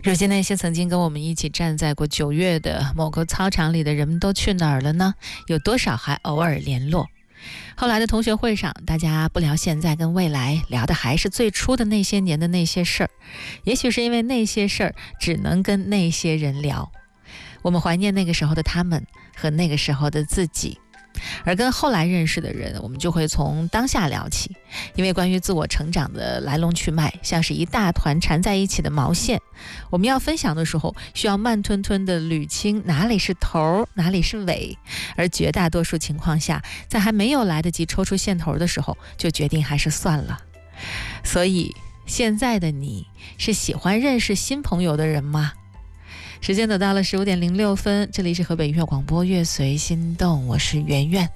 如今那些曾经跟我们一起站在过9月的某个操场里的人们都去哪儿了呢？有多少还偶尔联络？后来的同学会上，大家不聊现在跟未来，聊的还是最初的那些年的那些事儿。也许是因为那些事儿只能跟那些人聊，我们怀念那个时候的他们和那个时候的自己。而跟后来认识的人，我们就会从当下聊起，因为关于自我成长的来龙去脉，像是一大团缠在一起的毛线，我们要分享的时候，需要慢吞吞地捋清哪里是头，哪里是尾，而绝大多数情况下，在还没有来得及抽出线头的时候，就决定还是算了。所以，现在的你是喜欢认识新朋友的人吗？时间走到了15点06分，这里是河北音乐广播，乐随心动，我是圆圆。